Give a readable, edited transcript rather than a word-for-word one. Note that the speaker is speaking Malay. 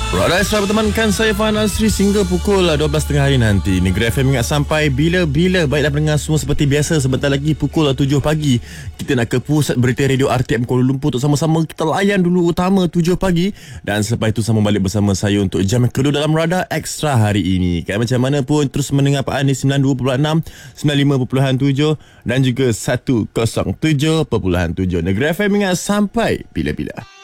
Alright, selamat temankan saya Fahan Asri sehingga pukul 12.30 hari nanti. Negeri FM ingat sampai bila-bila. Baiklah pendengar semua, seperti biasa sebentar lagi pukul 7 pagi kita nak ke pusat berita radio RTM Kuala Lumpur untuk sama-sama kita layan dulu utama 7 pagi. Dan selepas itu sambung balik bersama saya untuk jam kedua dalam Radar Extra hari ini. Macam mana pun terus mendengar Pak Ani 92.6, 95.7 dan juga 107.7. Negeri FM ingat sampai bila-bila.